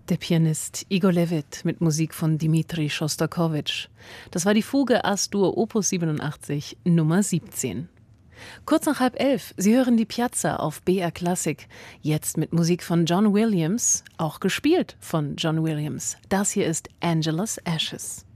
Der Pianist Igor Levit mit Musik von Dmitri Schostakowitsch. Das war die Fuge As-Dur Opus 87, Nummer 17. Kurz nach 10:30, Sie hören die Piazza auf BR Klassik. Jetzt mit Musik von John Williams, auch gespielt von John Williams. Das hier ist Angela's Ashes.